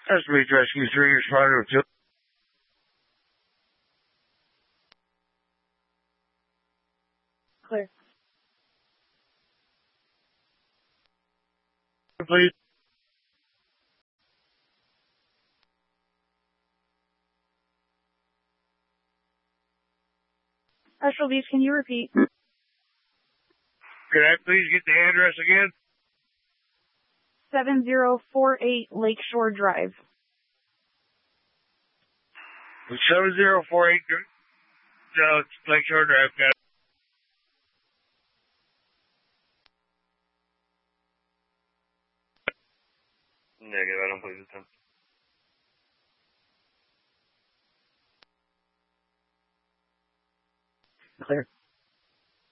That's Beach Rescue 3, responding to Clear. please. Astral Beach, can you repeat? Could I please get the address again? 7048 Lakeshore Drive. 7048 Lakeshore Drive, got it. Negative, I don't believe it's him. Clear.